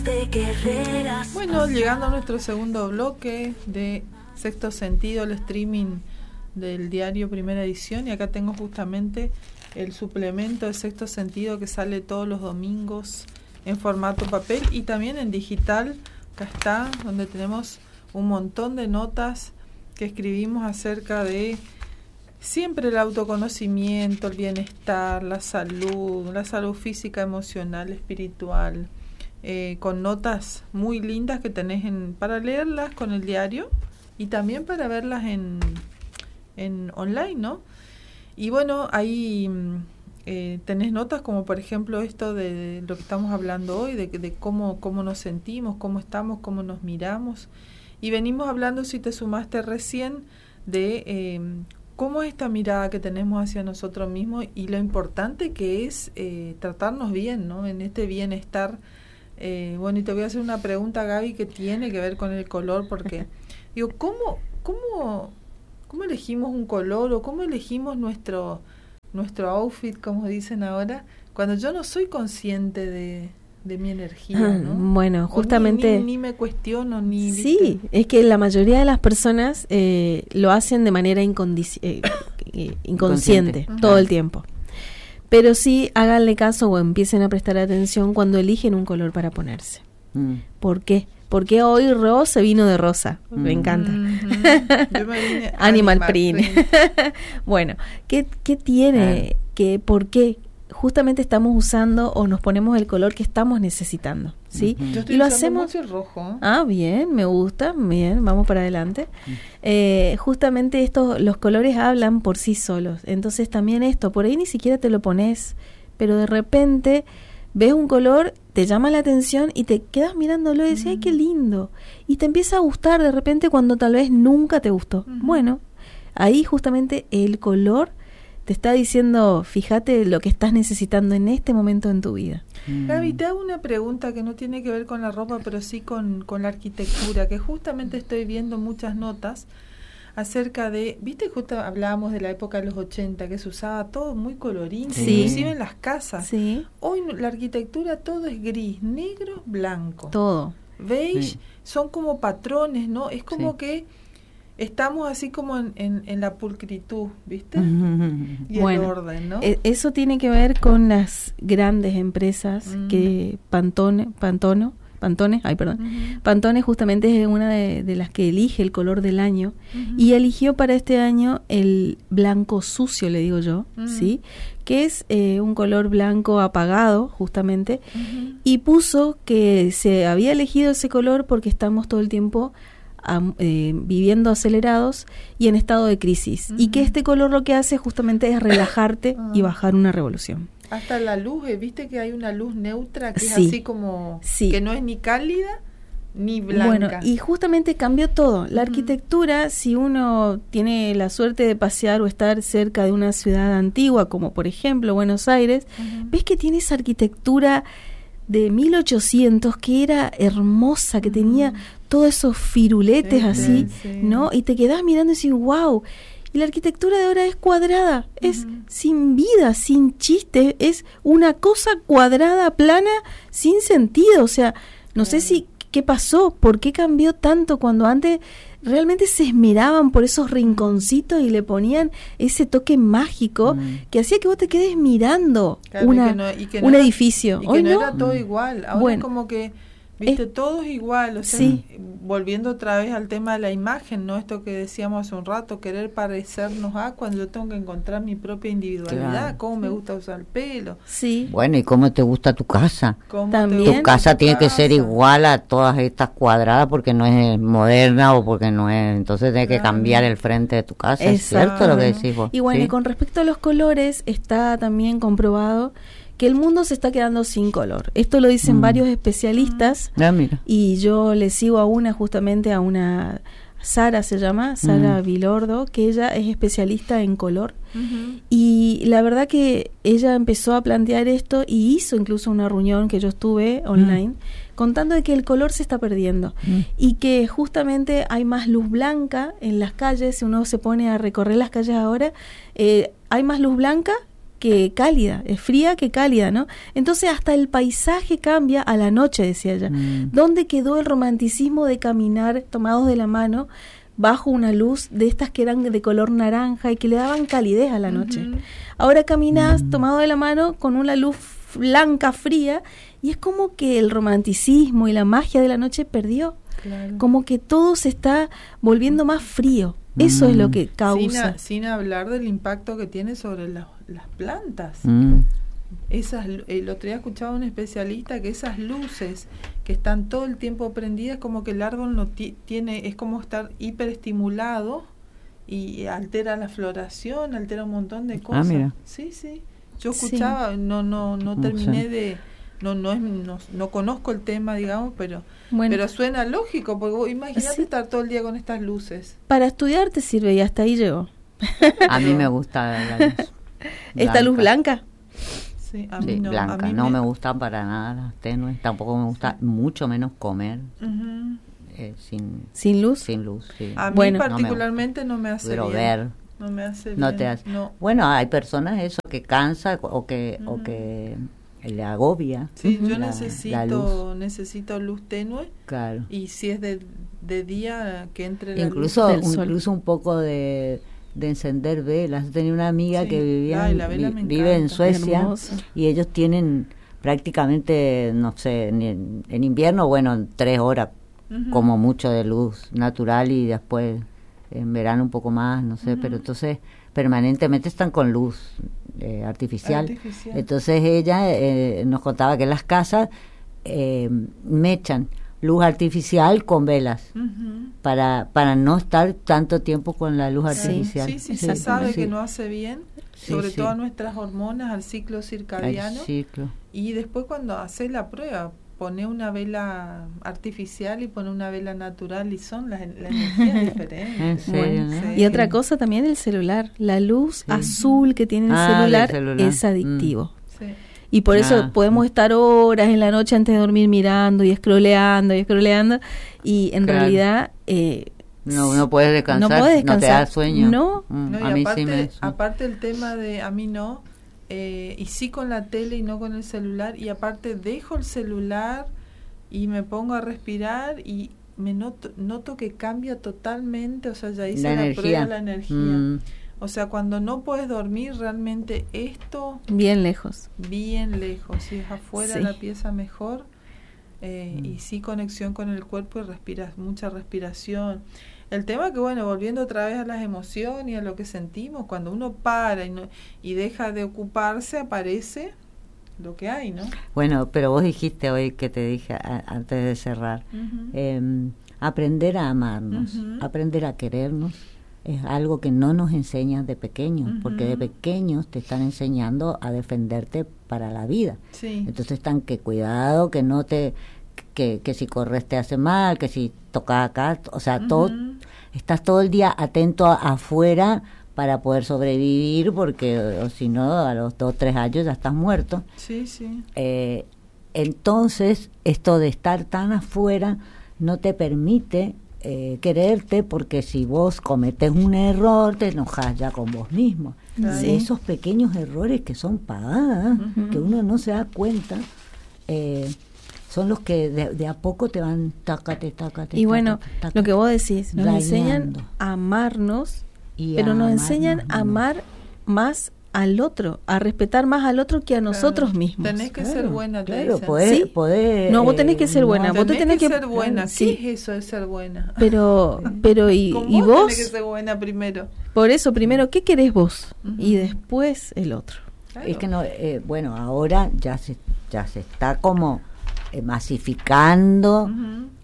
Bueno, llegando a nuestro segundo bloque de Sexto Sentido, el streaming del diario Primera Edición, y acá tengo justamente el suplemento de Sexto Sentido que sale todos los domingos en formato papel y también en digital. Acá está, donde tenemos un montón de notas que escribimos acerca de siempre el autoconocimiento, el bienestar, la salud física, emocional, espiritual, con notas muy lindas que tenés para leerlas con el diario y también para verlas en online, ¿no? Y bueno, ahí tenés notas como por ejemplo esto de lo que estamos hablando hoy, de cómo nos sentimos, cómo estamos, cómo nos miramos. Y venimos hablando, si te sumaste recién, de cómo es esta mirada que tenemos hacia nosotros mismos y lo importante que es tratarnos bien, ¿no? En este bienestar. Bueno, y te voy a hacer una pregunta, Gaby, que tiene que ver con el color, porque digo, ¿cómo elegimos un color o cómo elegimos nuestro outfit, como dicen ahora, cuando yo no soy consciente de mi energía, ¿no? Bueno, justamente ni me cuestiono ni sí, ¿viste? Es que la mayoría de las personas lo hacen de manera inconsciente todo el tiempo. Pero sí, háganle caso o empiecen a prestar atención cuando eligen un color para ponerse. ¿Por qué? Porque hoy se vino de rosa. Me encanta. Yo me vine Animal print. Bueno, ¿qué tiene? ¿Por qué? Justamente estamos usando o nos ponemos el color que estamos necesitando, ¿sí? Yo estoy y lo usando hacemos mucho el rojo. Ah, bien, me gusta, bien, vamos para adelante. Justamente los colores hablan por sí solos. Entonces también esto, por ahí ni siquiera te lo pones, pero de repente ves un color, te llama la atención y te quedas mirándolo y dices, ay, qué lindo. Y te empieza a gustar de repente cuando tal vez nunca te gustó. Bueno, ahí justamente el color te está diciendo, fíjate lo que estás necesitando en este momento en tu vida. Gaby, te hago una pregunta que no tiene que ver con la ropa, pero sí con la arquitectura, que justamente estoy viendo muchas notas acerca de, viste, justo hablábamos de la época de los 80, que se usaba todo muy colorín, inclusive en las casas. Sí. Hoy la arquitectura todo es gris, negro, blanco. Todo. Beige, son como patrones, ¿no? Es como que estamos así como en la pulcritud, ¿viste? Y el orden, ¿no? Eso tiene que ver con las grandes empresas que Pantone justamente es una de las que elige el color del año y eligió para este año el blanco sucio, le digo yo, ¿sí? Que es un color blanco apagado justamente y puso que se había elegido ese color porque estamos todo el tiempo viviendo acelerados y en estado de crisis y que este color lo que hace justamente es relajarte y bajar una revolución. Hasta la luz, viste que hay una luz neutra que es así como que no es ni cálida ni blanca. Bueno, y justamente cambió todo. La arquitectura, si uno tiene la suerte de pasear o estar cerca de una ciudad antigua como por ejemplo Buenos Aires, ves que tiene esa arquitectura de 1800 que era hermosa, que tenía todos esos firuletes así, ¿no? Y te quedás mirando y decís, wow. Y la arquitectura de ahora es cuadrada, es sin vida, sin chiste, es una cosa cuadrada, plana, sin sentido. O sea, no sé qué pasó, por qué cambió tanto cuando antes realmente se esmeraban por esos rinconcitos y le ponían ese toque mágico que hacía que vos te quedes mirando un edificio. Y que no era todo igual, ahora es como que, viste, todo es igual, o sea, volviendo otra vez al tema de la imagen, ¿no? Esto que decíamos hace un rato, querer parecernos a cuando yo tengo que encontrar mi propia individualidad, cómo me gusta usar el pelo. Sí. Bueno, ¿y cómo te gusta tu casa? También. Tu casa tiene que ser igual a todas estas cuadradas porque no es moderna o porque no es, entonces tienes que cambiar el frente de tu casa, ¿es cierto lo que decís vos? Y bueno, y con respecto a los colores, está también comprobado que el mundo se está quedando sin color. Esto lo dicen varios especialistas y yo le sigo a una Sara se llama, Sara Vilordo, que ella es especialista en color y la verdad que ella empezó a plantear esto y hizo incluso una reunión que yo estuve online contando de que el color se está perdiendo y que justamente hay más luz blanca en las calles. Si uno se pone a recorrer las calles ahora, hay más luz blanca que cálida, es fría que cálida, ¿no? Entonces hasta el paisaje cambia a la noche, decía ella. ¿Dónde quedó el romanticismo de caminar tomados de la mano bajo una luz de estas que eran de color naranja y que le daban calidez a la noche? Ahora caminás tomado de la mano con una luz blanca, fría, y es como que el romanticismo y la magia de la noche perdió. Claro. Como que todo se está volviendo más frío. Eso es lo que causa. Sin hablar del impacto que tiene sobre las plantas. El otro día escuchaba a un especialista que esas luces que están todo el tiempo prendidas, como que el árbol no tiene, es como estar hiperestimulado y altera la floración, altera un montón de cosas. Mira. Sí. Yo escuchaba, no terminé de... No conozco el tema, digamos, pero suena lógico, porque vos imagínate estar todo el día con estas luces. Para estudiar te sirve y hasta ahí llegó. A mí me gusta la luz blanca. ¿Esta luz blanca? Sí, a mí no. Blanca, no me gusta para nada las tenues, tampoco me gusta, mucho menos comer sin luz. Sin luz, sí. A mí particularmente no me hace pero bien. Ver. No me hace no bien. Te hace. No. Bueno, hay personas eso que cansa o que le agobia. Sí, yo necesito luz tenue. Claro. Y si es de día, que entre la luz del sol. Incluso un poco de encender velas. Tenía una amiga que vive en Suecia. Hermoso. Y ellos tienen prácticamente, no sé, en invierno, 3 horas como mucho de luz natural, y después en verano un poco más, no sé, pero entonces permanentemente están con luz artificial. Entonces ella nos contaba que las casas mechan luz artificial con velas para no estar tanto tiempo con la luz artificial. Sí, se sabe que no hace bien, sobre todo a nuestras hormonas, al ciclo circadiano. Y después cuando haces la prueba, pone una vela artificial y pone una vela natural y son las energías diferentes. ¿En serio, no? Y otra cosa también, el celular. La luz azul que tiene el celular es adictivo. Y por eso podemos estar horas en la noche antes de dormir mirando y scrolleando y en realidad no puedes descansar, no te da sueño. No, a mí sí me... Aparte el tema de a mí no, y sí con la tele y no con el celular, y aparte dejo el celular y me pongo a respirar y me noto que cambia totalmente, o sea, ya hice la prueba de la energía. O sea, cuando no puedes dormir, realmente esto... Bien lejos, si es afuera la pieza mejor, y sí conexión con el cuerpo y mucha respiración. El tema que, volviendo otra vez a las emociones y a lo que sentimos, cuando uno para y deja de ocuparse, aparece lo que hay, ¿no? Bueno, pero vos dijiste hoy, que te dije antes de cerrar, aprender a amarnos, aprender a querernos, es algo que no nos enseñan de pequeños, porque de pequeños te están enseñando a defenderte para la vida. Sí. Entonces están que cuidado, que no te... Que si corres te hace mal, que si tocas acá, o sea, todo, estás todo el día atento afuera para poder sobrevivir, porque o si no, a los 2-3 años ya estás muerto. Sí, sí. Entonces, esto de estar tan afuera no te permite quererte, porque si vos cometes un error, te enojas ya con vos mismo. Sí. Esos pequeños errores que son pagadas, que uno no se da cuenta, son los que de a poco te van tácate. Y lo que vos decís, nos enseñan a amarnos, pero nos enseñan a amar más al otro, a respetar más al otro que a nosotros mismos. Tenés que ser buena, te dicen. No, vos tenés que ser buena. Vos tenés que ser buena. ¿Qué es eso de ser buena? Pero y vos tenés que ser buena primero. Por eso, primero, ¿qué querés vos? Y después el otro. Claro. Es que no, ahora ya se está como masificando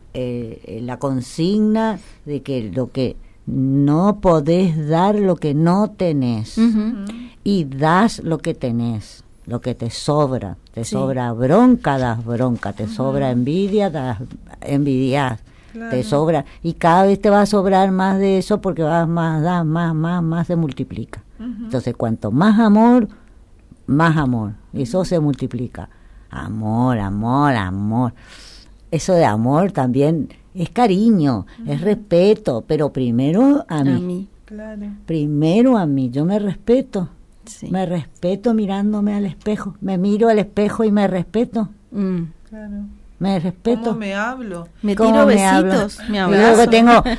la consigna de que lo que no podés dar lo que no tenés, y das lo que tenés, lo que te sobra. Te sobra bronca, das bronca, te sobra envidia, das envidias, te sobra, y cada vez te va a sobrar más de eso, porque das más se multiplica. Entonces, cuanto más amor, eso se multiplica. Amor. Eso de amor también es cariño, es respeto, pero primero a mí. Claro. Primero a mí, yo me respeto. Sí. Me respeto mirándome al espejo. Me miro al espejo y me respeto. Claro. Me respeto. ¿Cómo me hablo? Me tiro besitos, me abrazo. Luego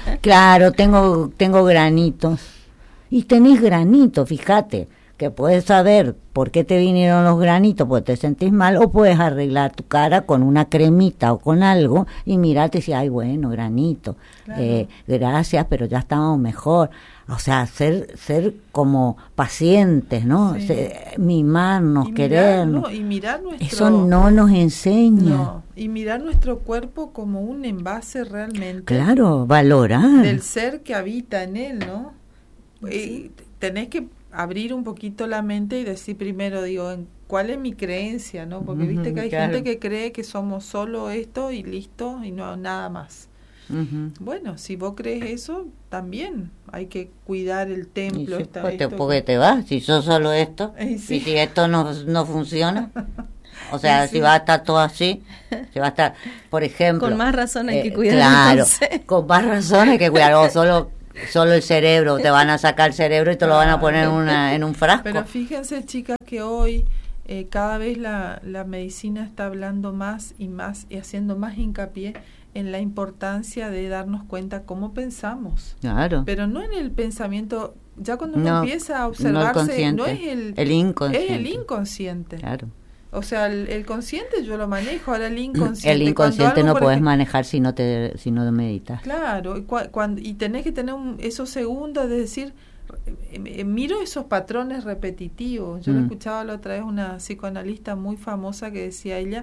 tengo granitos. Y tenés granitos, fíjate, que puedes saber por qué te vinieron los granitos, porque te sentís mal, o puedes arreglar tu cara con una cremita o con algo y mirarte y decir, ay, bueno, granito, claro. Gracias, pero ya estamos mejor. O sea, ser como pacientes, ¿no? Sí. Mimarnos, querernos. Y mirar nuestro... Eso no nos enseña. No, y mirar nuestro cuerpo como un envase realmente. Claro, valorar. Del ser que habita en él, ¿no? Sí. Tenés que abrir un poquito la mente y decir primero, digo, ¿cuál es mi creencia, no? Porque viste que hay gente que cree que somos solo esto y listo y no nada más. Bueno, si vos crees eso, también hay que cuidar el templo. Porque te vas, si sos solo esto, y si esto no funciona. O sea, si va a estar todo así, si va a estar, por ejemplo... Con más razón hay que cuidar. Claro, con más razón hay que cuidar, o solo el cerebro, te van a sacar el cerebro y te lo van a poner en un frasco. Pero fíjense, chicas, que hoy cada vez la medicina está hablando más y haciendo más hincapié en la importancia de darnos cuenta cómo pensamos. Claro. Pero no en el pensamiento, ya cuando uno empieza a observarse, no es el inconsciente. Es el inconsciente. Claro. O sea, el consciente yo lo manejo, ahora el inconsciente. El inconsciente no puedes manejar si no meditas. Claro, y tenés que tener esos segundos de decir, miro esos patrones repetitivos. Yo lo escuchaba la otra vez una psicoanalista muy famosa que decía ella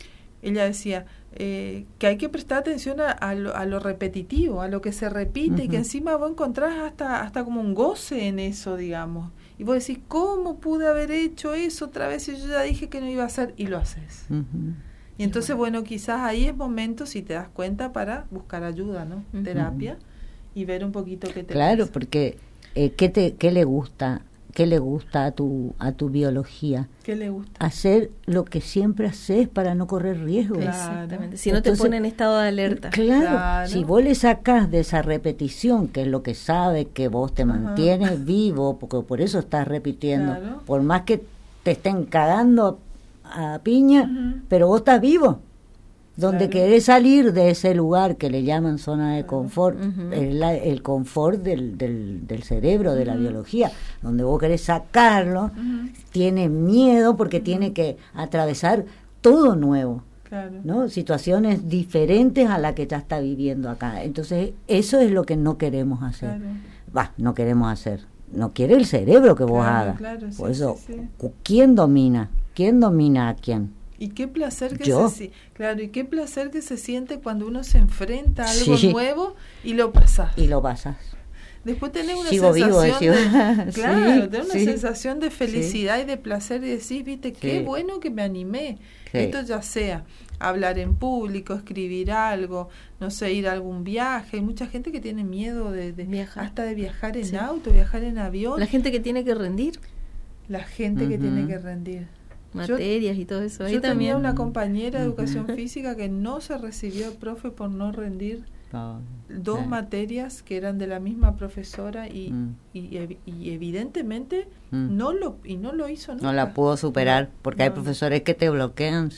decía que hay que prestar atención a lo repetitivo, a lo que se repite y que encima vos encontrás hasta como un goce en eso, digamos. Y vos decís, ¿cómo pude haber hecho eso otra vez si yo ya dije que no iba a hacer? Y lo haces. Y entonces, bueno, quizás ahí es momento, si te das cuenta, para buscar ayuda, ¿no? Terapia, y ver un poquito qué te Claro, pasa. porque ¿qué le gusta? ¿Qué le gusta a tu biología? ¿Qué le gusta? Hacer lo que siempre haces para no correr riesgo. Exactamente. Si no te pone en estado de alerta. Claro. Si vos le sacás de esa repetición, que es lo que sabe que vos te mantienes vivo, porque por eso estás repitiendo, por más que te estén cagando a piña, pero vos estás vivo. Donde querés salir de ese lugar que le llaman zona de confort, el confort del cerebro, de la biología, donde vos querés sacarlo, tiene miedo porque tiene que atravesar todo nuevo, ¿no? Situaciones diferentes a la que ya está viviendo acá. Entonces, eso es lo que no queremos hacer. No queremos hacer. No quiere el cerebro que vos hagas. Por eso, ¿quién domina? ¿Quién domina a quién? Y qué placer qué placer que se siente cuando uno se enfrenta a algo nuevo y lo pasas. Después tenés una sensación de felicidad y de placer y decís, viste, qué bueno que me animé. Esto ya sea hablar en público, escribir algo, no sé, ir a algún viaje. Hay mucha gente que tiene miedo de viajar, hasta de viajar en auto, viajar en avión. La gente que tiene que rendir. Materias y todo eso. Ahí yo también tenía una compañera de educación física que no se recibió profe por no rendir dos materias que eran de la misma profesora y evidentemente no lo hizo nunca. No la pudo superar porque hay profesores que te bloquean,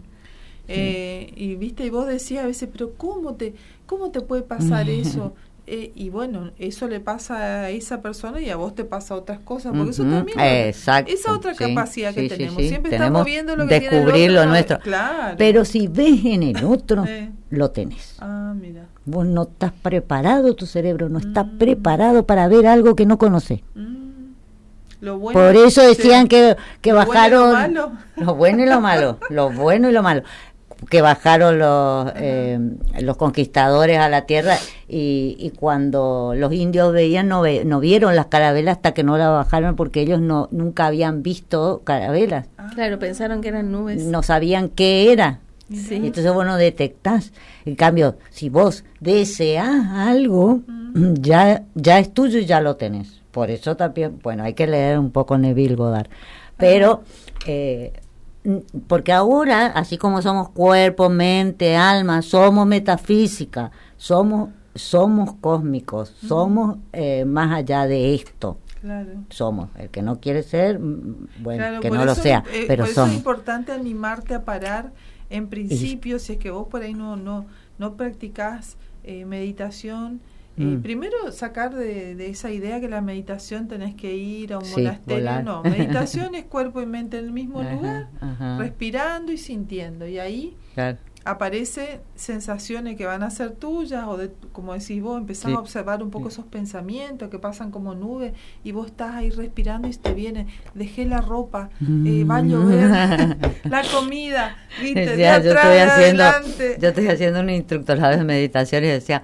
y viste, y vos decías a veces, pero ¿cómo te puede pasar eso? Y bueno, eso le pasa a esa persona y a vos te pasa otras cosas, porque eso también esa otra capacidad que tenemos. Siempre estamos viendo lo que tiene el otro, descubrir lo nuestro. Claro. Pero si ves en el otro, lo tenés. Mira. Vos no estás preparado, tu cerebro no está preparado para ver algo que no conoces. Lo bueno, por eso decían que bajaron lo bueno y lo malo. Lo bueno y lo malo. Que bajaron los conquistadores a la tierra y cuando los indios veían no vieron las carabelas hasta que no la bajaron porque ellos nunca habían visto carabelas. Claro, pensaron que eran nubes. No sabían qué era. Sí. Y entonces vos no detectás. En cambio, si vos deseás algo, ya es tuyo y ya lo tenés. Por eso también, bueno, hay que leer un poco Neville Goddard. Pero porque ahora, así como somos cuerpo, mente, alma, somos metafísica, somos cósmicos, somos más allá de esto, somos. El que no quiere ser, bueno, que no lo eso, sea, pero por somos. Eso es importante animarte a parar en principio, si es que vos por ahí no practicás meditación. Primero sacar de esa idea que la meditación tenés que ir a un monasterio. Volar. No, meditación es cuerpo y mente en el mismo lugar, respirando y sintiendo, y ahí aparece sensaciones que van a ser tuyas, o como decís vos, empezás a observar un poco esos pensamientos que pasan como nubes, y vos estás ahí respirando y te viene, dejé la ropa, va a llover, la comida, ¿viste? Decía, yo estoy haciendo un instructorado de meditación y decía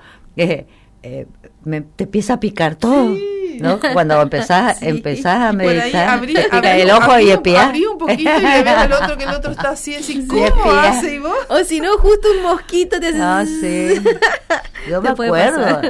te empieza a picar todo, ¿no? Cuando empezás a meditar, te pica el ojo y espía. Abrí un poquito y le ves al otro que el otro está así, ¿cómo hace? ¿Y vos? O si no, justo un mosquito te hace... No, sí. Yo me acuerdo,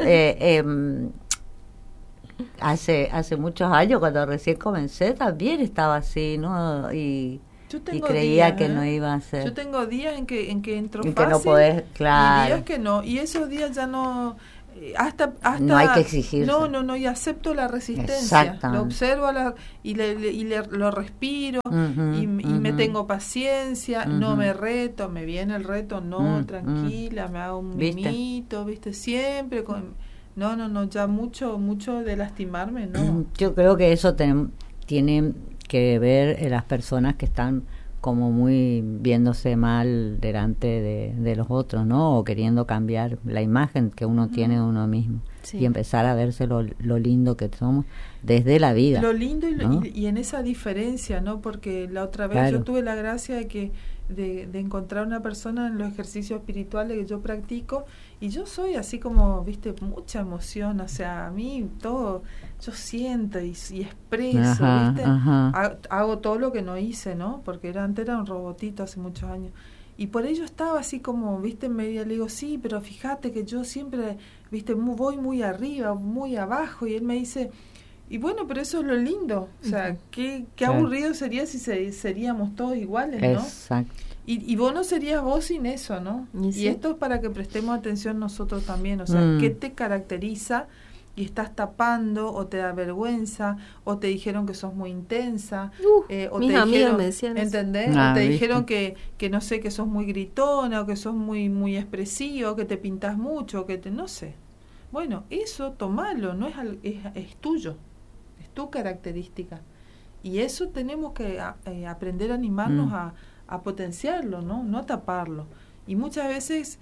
hace muchos años, cuando recién comencé, también estaba así, ¿no? Y creía que no iba a ser. Yo tengo días en que entro fácil, que no podés, y días que no, y esos días ya no, hasta no hay que exigirse. No, y acepto la resistencia, lo observo y lo respiro, y me tengo paciencia, no me reto, me viene el reto, tranquila, me hago un mimito, ¿viste? Siempre no, ya mucho de lastimarme, no. Yo creo que eso tiene que ver las personas que están como muy viéndose mal delante de los otros, ¿no? O queriendo cambiar la imagen que uno tiene de uno mismo. Y empezar a verse lo lindo que somos desde la vida. Lo lindo ¿no? y en esa diferencia, ¿no? Porque la otra vez yo tuve la gracia de encontrar una persona en los ejercicios espirituales que yo practico, y yo soy así como, viste, mucha emoción, o sea, a mí todo, yo siento y expreso, viste, hago todo lo que no hice, ¿no? Porque antes era un robotito hace muchos años, y por ello estaba así como, viste, en media, le digo, sí, pero fíjate que yo siempre, viste, voy muy arriba, muy abajo, y él me dice, y bueno, pero eso es lo lindo, o sea, qué aburrido sería si seríamos todos iguales, ¿no? Exacto. Y vos no serías vos sin eso, ¿no? Y esto es para que prestemos atención nosotros también, o sea, ¿qué te caracteriza y estás tapando, o te da vergüenza, o te dijeron que sos muy intensa, o mis amigas me decían ¿entendés? O te dijeron que no sé, que sos muy gritona, o que sos muy muy expresivo, que te pintás mucho, no sé. Bueno, eso tomalo, no es tuyo, es tu característica, y eso tenemos que aprender a animarnos a potenciarlo, no a taparlo. Y muchas veces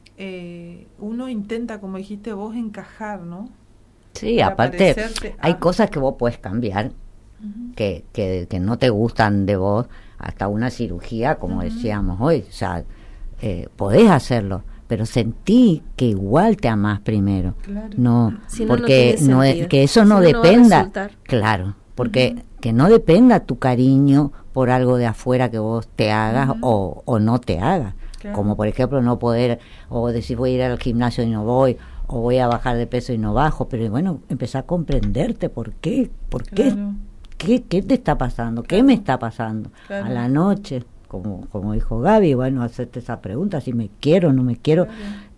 uno intenta, como dijiste vos, encajar, ¿no? Sí, aparte hay cosas que vos podés cambiar, que no te gustan de vos, hasta una cirugía, como decíamos hoy, o sea, podés hacerlo, pero sentí que igual te amás primero, no, si porque que eso no dependa, porque que no dependa tu cariño por algo de afuera que vos te hagas o no te hagas, como por ejemplo no poder, o decir voy a ir al gimnasio y no voy, o voy a bajar de peso y no bajo, pero bueno, empezar a comprenderte por qué, qué te está pasando, qué me está pasando a la noche, como dijo Gaby, bueno, hacerte esa pregunta, si me quiero o no me quiero,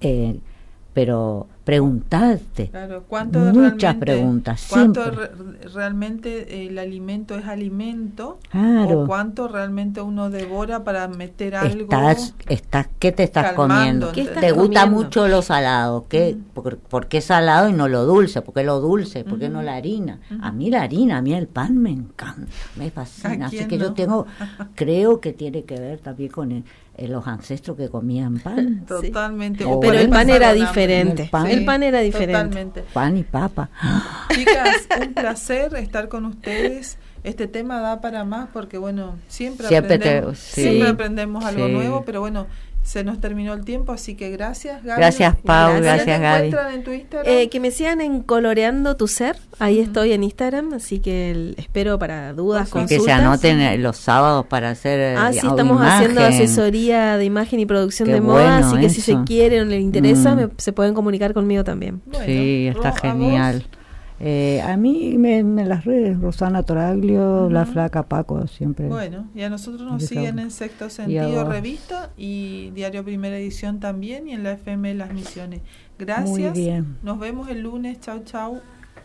pero preguntarte muchas preguntas, ¿cuánto siempre realmente el alimento es alimento? Claro. ¿O cuánto realmente uno devora para meter algo? ¿Qué te estás comiendo? ¿Qué estás ¿Te gusta comiendo? mucho lo salado? ¿Por qué salado y no lo dulce? ¿Por qué lo dulce? ¿Por qué no la harina? A mí la harina, a mí el pan me encanta, me fascina. Así que yo creo que tiene que ver también con los ancestros que comían pan. Totalmente. Pero el pan era diferente. El pan era diferente. Totalmente. Pan y papa. Chicas, un placer estar con ustedes. Este tema da para más porque, bueno, siempre aprendemos algo nuevo, pero bueno, se nos terminó el tiempo, así que gracias, Gaby. Gracias, Pau, gracias, Gaby. En tu Instagram? Que me sigan en Coloreando tu Ser, ahí estoy en Instagram, así que espero para dudas, consultas. Y que se anoten los sábados para hacer sí, estamos haciendo asesoría de imagen y producción de moda, así que si se quieren o les interesa, se pueden comunicar conmigo también. Bueno, sí, está genial. A mí en las redes, Rosana Toraglio, La Flaca, Paco, siempre. Bueno, y a nosotros nos siguen en Sexto Sentido Revista y Diario Primera Edición también, y en la FM Las Misiones. Gracias. Muy bien. Nos vemos el lunes. Chau, chau.